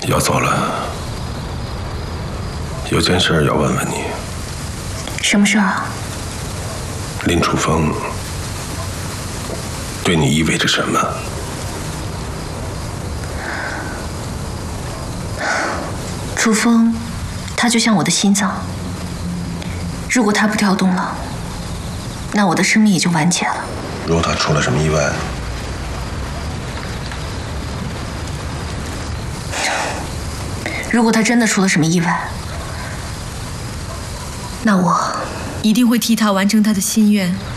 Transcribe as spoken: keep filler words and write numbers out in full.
要走了，有件事要问问你。 什么事啊？ 林楚风对你意味着什么？ 楚风，他就像我的心脏，如果他不跳动了，那我的生命也就完结了。 如果他出了什么意外， 如果他真的出了什么意外，那我一定会替他完成他的心愿。